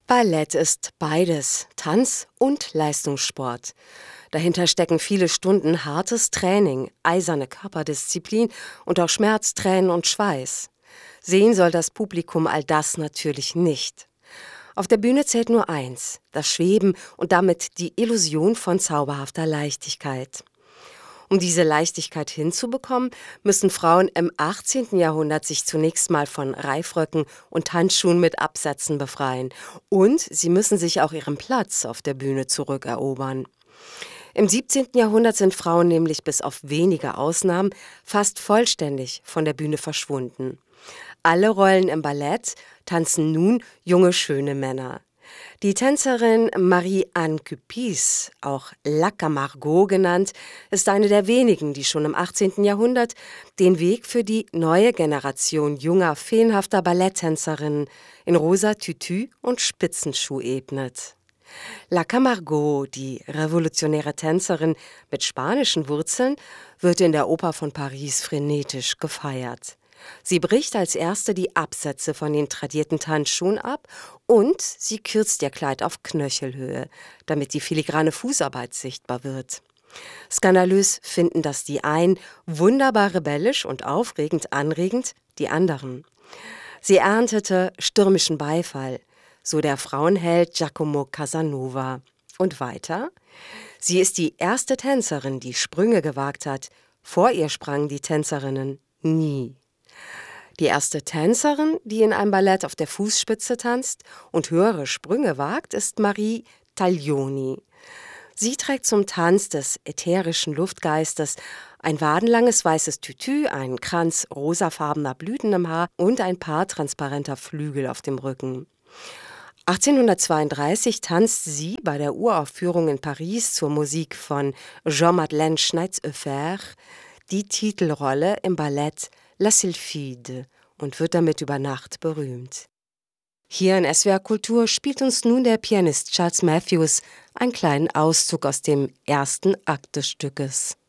Ballett ist beides, Tanz und Leistungssport. Dahinter stecken viele Stunden hartes Training, eiserne Körperdisziplin und auch Schmerz, Tränen und Schweiß. Sehen soll das Publikum all das natürlich nicht. Auf der Bühne zählt nur eins: das Schweben und damit die Illusion von zauberhafter Leichtigkeit. Um diese Leichtigkeit hinzubekommen, müssen Frauen im 18. Jahrhundert sich zunächst mal von Reifröcken und Handschuhen mit Absätzen befreien. Und sie müssen sich auch ihren Platz auf der Bühne zurückerobern. Im 17. Jahrhundert sind Frauen nämlich bis auf wenige Ausnahmen fast vollständig von der Bühne verschwunden. Alle Rollen im Ballett tanzen nun junge, schöne Männer. Die Tänzerin Marie-Anne Cupis, auch La Camargo genannt, ist eine der wenigen, die schon im 18. Jahrhundert den Weg für die neue Generation junger, feenhafter Balletttänzerinnen in rosa Tütü und Spitzenschuh ebnet. La Camargo, die revolutionäre Tänzerin mit spanischen Wurzeln, wird in der Oper von Paris frenetisch gefeiert. Sie bricht als erste die Absätze von den tradierten Tanzschuhen ab und sie kürzt ihr Kleid auf Knöchelhöhe, damit die filigrane Fußarbeit sichtbar wird. Skandalös finden das die einen, wunderbar rebellisch und aufregend anregend die anderen. Sie erntete stürmischen Beifall, so der Frauenheld Giacomo Casanova. Und weiter: Sie ist die erste Tänzerin, die Sprünge gewagt hat. Vor ihr sprangen die Tänzerinnen nie. Die erste Tänzerin, die in einem Ballett auf der Fußspitze tanzt und höhere Sprünge wagt, ist Marie Taglioni. Sie trägt zum Tanz des ätherischen Luftgeistes ein wadenlanges weißes Tütü, einen Kranz rosafarbener Blüten im Haar und ein paar transparenter Flügel auf dem Rücken. 1832 tanzt sie bei der Uraufführung in Paris zur Musik von Jean-Madeleine Schneitzoeuffer die Titelrolle im Ballett La Sylphide und wird damit über Nacht berühmt. Hier in SWR Kultur spielt uns nun der Pianist Charles Matthews einen kleinen Auszug aus dem ersten Akt des Stückes.